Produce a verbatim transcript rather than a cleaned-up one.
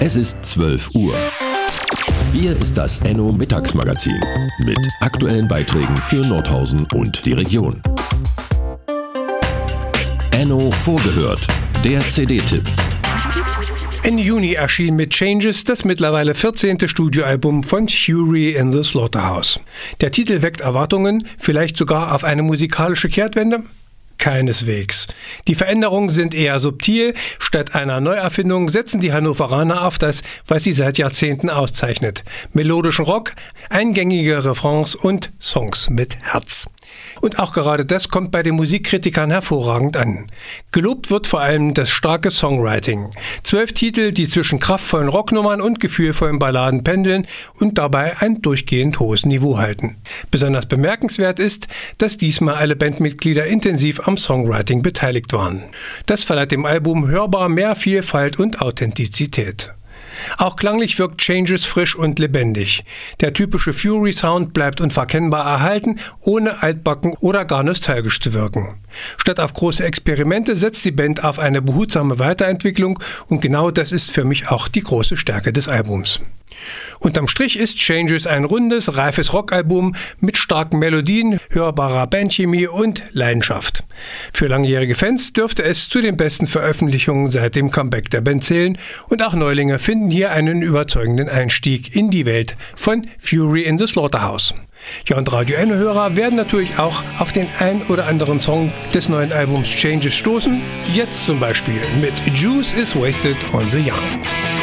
Es ist zwölf Uhr. Hier ist das Enno Mittagsmagazin mit aktuellen Beiträgen für Nordhausen und die Region. Enno vorgehört, der C D-Tipp. Ende Juni erschien mit Changes das mittlerweile vierzehnte Studioalbum von Fury in the Slaughterhouse. Der Titel weckt Erwartungen, vielleicht sogar auf eine musikalische Kehrtwende? Keineswegs. Die Veränderungen sind eher subtil. Statt einer Neuerfindung setzen die Hannoveraner auf das, was sie seit Jahrzehnten auszeichnet. Melodischen Rock, eingängige Refrains und Songs mit Herz. Und auch gerade das kommt bei den Musikkritikern hervorragend an. Gelobt wird vor allem das starke Songwriting. Zwölf Titel, die zwischen kraftvollen Rocknummern und gefühlvollen Balladen pendeln und dabei ein durchgehend hohes Niveau halten. Besonders bemerkenswert ist, dass diesmal alle Bandmitglieder intensiv am Songwriting beteiligt waren. Das verleiht dem Album hörbar mehr Vielfalt und Authentizität. Auch klanglich wirkt Changes frisch und lebendig. Der typische Fury-Sound bleibt unverkennbar erhalten, ohne altbacken oder gar nostalgisch zu wirken. Statt auf große Experimente setzt die Band auf eine behutsame Weiterentwicklung und genau das ist für mich auch die große Stärke des Albums. Unterm Strich ist Changes ein rundes, reifes Rockalbum mit starken Melodien, hörbarer Bandchemie und Leidenschaft. Für langjährige Fans dürfte es zu den besten Veröffentlichungen seit dem Comeback der Band zählen und auch Neulinge finden hier einen überzeugenden Einstieg in die Welt von Fury in the Slaughterhouse. Ja, und Radio Enno-Hörer werden natürlich auch auf den ein oder anderen Song des neuen Albums Changes stoßen. Jetzt zum Beispiel mit Juice is Wasted on the Young.